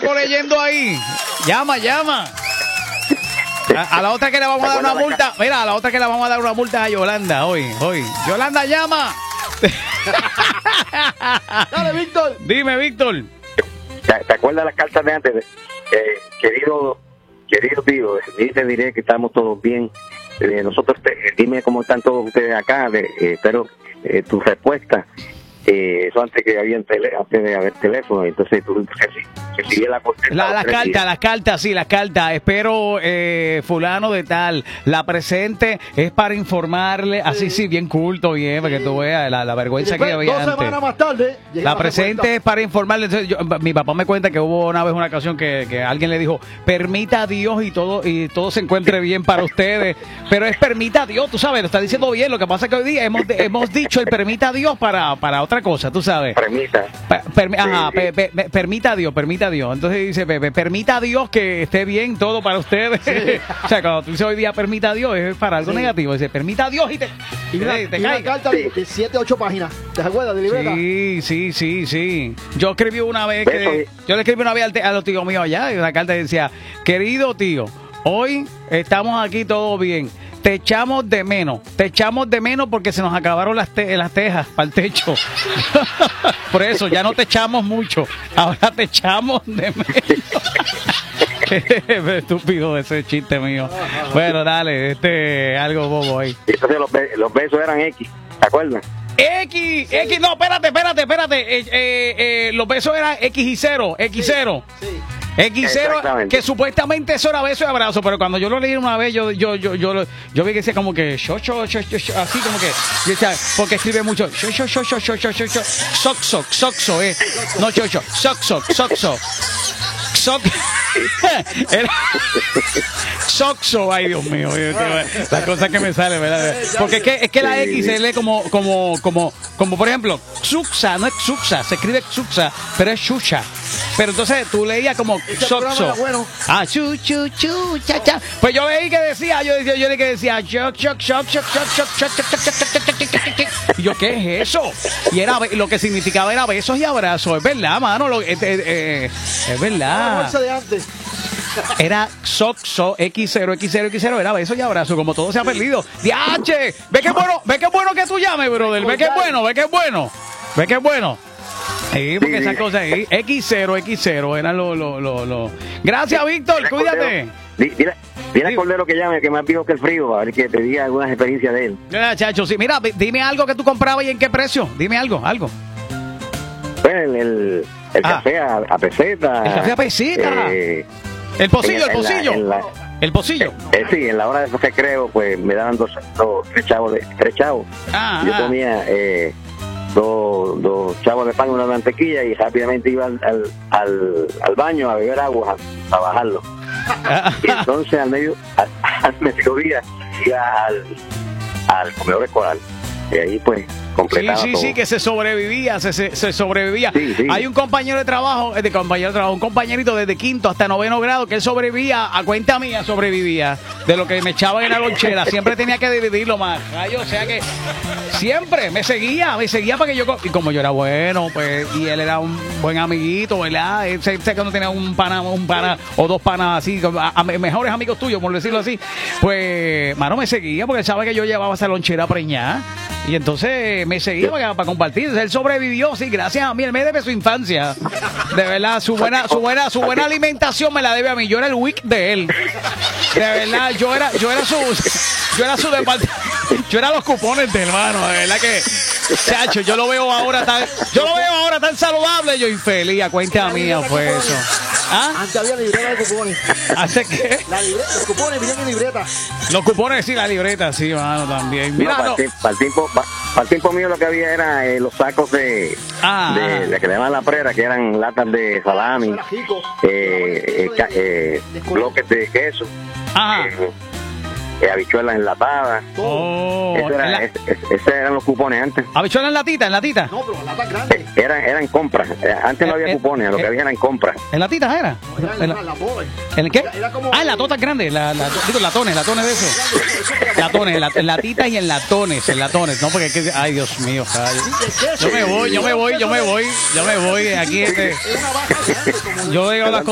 loco leyendo ahí. Llama. A la otra que le vamos a dar una multa. Mira, a la otra que le vamos a dar una multa a Yolanda hoy. Yolanda, llama. Dale, Víctor. Dime, Víctor. ¿Te acuerdas las cartas de antes? Querido tío, te diré que estamos todos bien. Nosotros, dime cómo están todos ustedes acá. Espero tu respuesta. Eso antes de haber teléfono. Entonces tú recibí la las cartas. Espero, fulano de tal. La presente es para informarle. Así, sí, bien culto, bien, para que tú veas la vergüenza que había antes. 2 semanas más tarde. La presente es para informarle. Entonces, mi papá me cuenta que hubo una vez una ocasión que alguien le dijo, permita a Dios y todo se encuentre bien para ustedes. Pero es permita a Dios, tú sabes, lo está diciendo bien. Lo que pasa es que hoy día hemos dicho el permita a Dios para otra cosa, tú sabes. Permita a Dios. Entonces dice Pepe, permita a Dios que esté bien todo para ustedes. Sí. O sea, cuando tú dices hoy día permita a Dios, es para algo negativo. Dice, permita a Dios y te una carta de 7, 8 páginas. ¿Te acuerdas de libreta? Sí. Yo le escribí una vez a los tíos míos allá, y una carta que decía, querido tío, hoy estamos aquí todo bien. Te echamos de menos porque se nos acabaron las tejas para el techo. Por eso ya no te echamos mucho, ahora te echamos de menos. Qué estúpido ese chiste mío. Bueno, dale, algo bobo ahí. Entonces los besos eran X, ¿te acuerdas? X, no, espérate. Los besos eran X y 0. Sí. X0, que supuestamente eso era beso y abrazo, pero cuando yo lo leí una vez, yo vi que decía como que así como que, porque escribe mucho soxo, no soxo. Soxo, ay Dios mío, las cosas que me salen, ¿verdad? Porque es que la X se lee como por ejemplo, Xuxa, no es Xuxa, se escribe Xuxa, pero es Xuxa. Pero entonces tú leías como Soxo. Bueno. Chu, cha. Pues yo leí que decía, shock. Y yo, ¿qué es eso? Y era lo que significaba era besos y abrazos, es verdad, mano, es verdad. De antes. Era Soxo, X0, era beso y abrazo, como todo se ha perdido. ¡Diache! Ve qué bueno que tú llames, brother. Ve qué es bueno. Sí, porque esas cosas ahí, X0 eran los. Gracias, Víctor, cuídate. Dile al Cordero que llame, que más vivo que el frío, a ver que te diga algunas experiencias de él. Chacho, sí, mira, dime algo que tú comprabas y en qué precio. Dime algo. Bueno, el café a peseta. El café a peseta. El pocillo. El pocillo. Sí, en la hora de recreo, pues me daban 3 chavos. Yo comía 2 chavos de pan y una mantequilla y rápidamente iba al baño a beber agua a bajarlo. Y entonces al mediodía iba al comedor escolar. Y ahí pues completaba todo. Sí, que se sobrevivía. Sí. Hay un compañero de trabajo, un compañerito desde 5º hasta 9º grado que él sobrevivía, a cuenta mía sobrevivía, de lo que me echaban en la lonchera. Siempre tenía que dividirlo más. O sea que siempre me seguía para que y como yo era bueno, pues, y él era un buen amiguito, ¿verdad? Sé que no tenía un pana o 2 panas así, mejores amigos tuyos, por decirlo así. Pues, mano, me seguía porque él sabe que yo llevaba esa lonchera preñada. Y entonces me seguía para compartir. Él sobrevivió, sí, gracias a mí. Él me debe su infancia. De verdad, su buena alimentación me la debe a mí. Yo era el weak de él. De verdad, yo era su departamento. Yo era los cupones de hermano. De verdad que, chacho, yo lo veo ahora tan saludable. Yo infeliz, a cuenta mía fue eso. Antes había libreta de cupones. ¿Hace qué? Los cupones vienen en libreta. Los cupones, sí, la libreta, sí, mano, también. Mira, para el tiempo mío lo que había era los sacos de que le llaman la prera, que eran latas de salami, bloques de queso, habichuelas enlatadas. Esos eran los cupones antes. ¿Habichuelas en latita? No, pero latas grandes. Eran compras. Antes no había cupones, lo que había eran compras. ¿En latitas era? ¿En qué? En latotas grandes, latones de eso. Latones, en latitas y en latones, no, porque ay Dios mío, yo me voy, aquí yo digo las cosas.